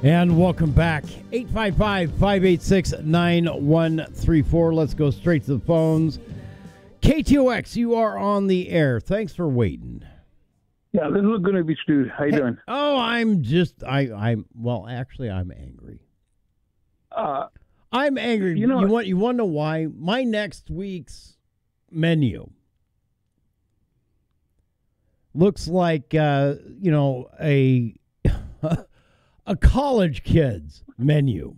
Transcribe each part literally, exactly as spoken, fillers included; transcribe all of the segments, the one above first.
And welcome back. eight five five, five eight six, nine one three four. Let's go straight to the phones. K T O X, you are on the air. Thanks for waiting. Yeah, this is going to be Stu. How you hey, doing? Oh, I'm just, I, I'm, well, actually, I'm angry. Uh, I'm angry. You know, you want, you want to know why? My next week's menu looks like, uh, you know, a... a college kid's menu.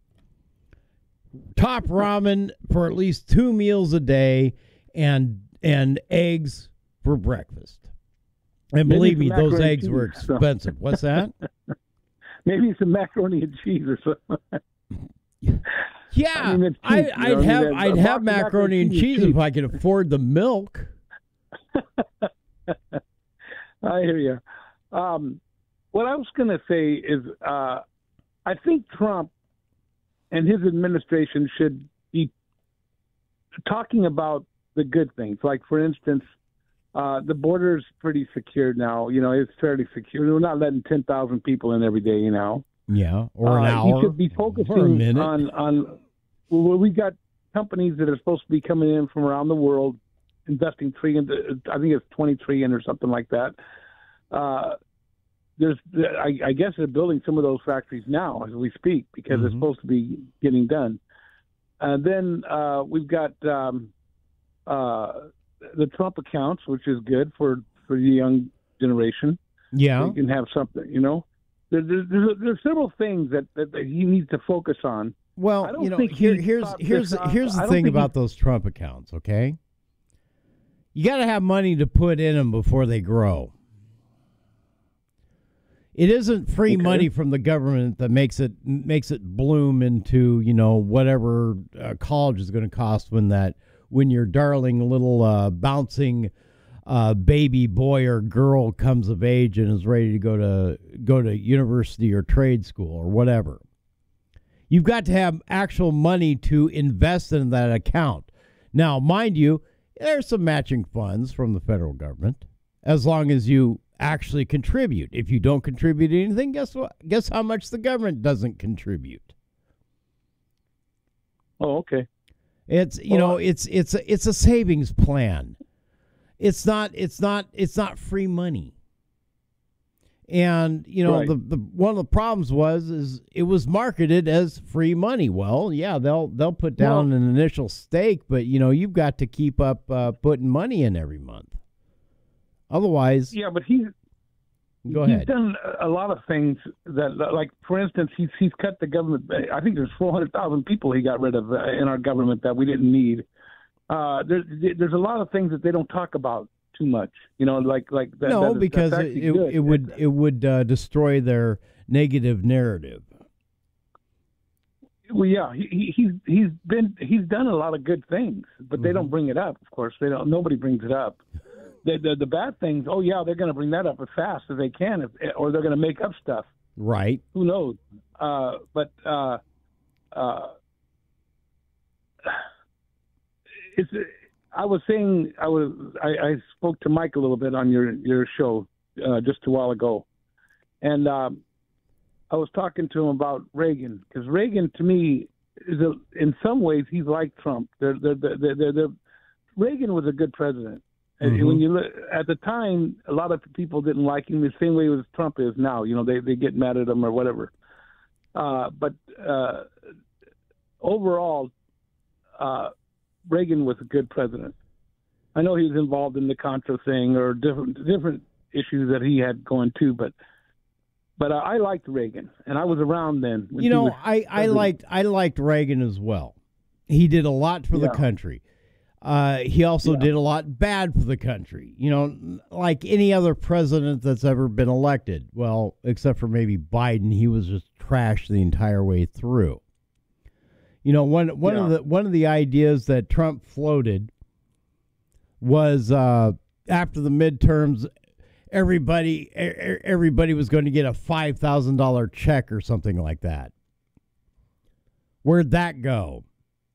Top ramen for at least two meals a day and and eggs for breakfast. And Maybe believe me, some those macaroni eggs and were cheese, so. expensive. What's that? Maybe some macaroni and cheese or something. Yeah, I mean, it's I, cheap, you I'd know? have I mean, a I'd box have of macaroni and cheese cheap. if I could afford the milk. I hear you. Um, what I was going to say is, uh, I think Trump and his administration should be talking about the good things. Like, for instance, uh, the border's pretty secure now. You know, it's fairly secure. We're not letting ten thousand people in every day, you know. Yeah, or an uh, hour. You should be or a focusing minute. on, on well, we got companies that are supposed to be coming in from around the world, investing three into, I think it's twenty-three in or something like that. Uh, There's, I, I guess they're building some of those factories now as we speak because Mm-hmm. it's supposed to be getting done. And then uh, we've got um, uh, the Trump accounts, which is good for, for the young generation. Yeah. You can have something, you know. There, there, there's, there's several things that, that, that he needs to focus on. Well, I don't you know, think here, he here's thought here's this out. here's I the don't thing think about he- those Trump accounts. Okay, you got to have money to put in them before they grow. It isn't free Okay. money from the government that makes it makes it bloom into, you know, whatever uh, college is going to cost when that when your darling little uh, bouncing uh, baby boy or girl comes of age and is ready to go to go to university or trade school or whatever. You've got to have actual money to invest in that account. Now, mind you, there's some matching funds from the federal government as long as you actually contribute. If you don't contribute anything, guess what? Guess how much the government doesn't contribute. Oh, okay. It's you Well, know, it's it's a, it's a savings plan. It's not it's not it's not free money. And you know, Right. the, the one of the problems was is it was marketed as free money. Well, yeah, they'll they'll put down Well- an initial stake, but you know, you've got to keep up uh, putting money in every month. Otherwise, Yeah, but he's go he's ahead. done a lot of things that, like, for instance, he's he's cut the government. I think there's four hundred thousand people he got rid of uh, in our government that we didn't need. Uh, there's there's a lot of things that they don't talk about too much. You know, like like that. No, that is, because that's it, actually it, good. it would it would uh, destroy their negative narrative. Well, yeah, he, he he's he's been he's done a lot of good things, but they Mm-hmm. don't bring it up. Of course, they don't. Nobody brings it up. The the, the bad things. Oh yeah, they're going to bring that up as fast as they can, if, or they're going to make up stuff. Right. Who knows? Uh, but uh, uh, it's. I was saying I was. I, I spoke to Mike a little bit on your your show uh, just a while ago, and um, I was talking to him about Reagan because Reagan, to me, is a, in some ways he's like Trump. They're, they're, they're, they're, they're, Reagan was a good president. And Mhm. when you look at the time, a lot of people didn't like him the same way as Trump is now. You know, they they get mad at him or whatever. Uh, but uh, overall, uh, Reagan was a good president. I know he was involved in the Contra thing or different different issues that he had going too, but but uh, I liked Reagan, and I was around then. When You he know, was I, I president. liked I liked Reagan as well. He did a lot for the Yeah. country. Uh, he also Yeah. did a lot bad for the country. You know, like any other president that's ever been elected. Well, except for maybe Biden, he was just trashed the entire way through. You know, one one of Yeah. the one of the ideas that Trump floated was uh, after the midterms, everybody e- e- everybody was going to get a five thousand dollar check or something like that. Where'd that go?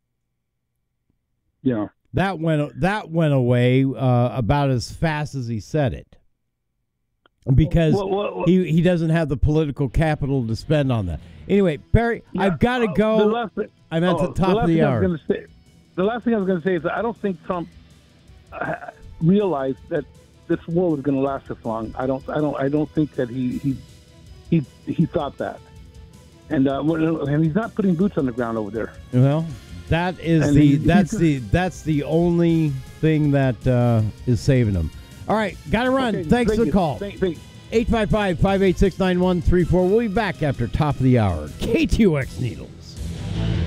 Yeah. That went that went away uh, about as fast as he said it. because Well, well, well- he he doesn't have the political capital to spend on that. Anyway, Barry, Yeah, I've got to oh, go. the last thing- I'm at oh, the top last of the thing I hour. was gonna say, the last thing I was going to say is that I don't think Trump uh, realized that this war was going to last this long. I don't. I don't. I don't think that he he he, he thought that. And uh, and he's not putting boots on the ground over there. Well, that is And the he- that's he's- the that's the only thing that uh, is saving him. All right, got to run. Okay, Thanks thank for the you. call. Thank, thank, eight five five, five eight six, nine one three four. We'll be back after top of the hour. K T O X Needle.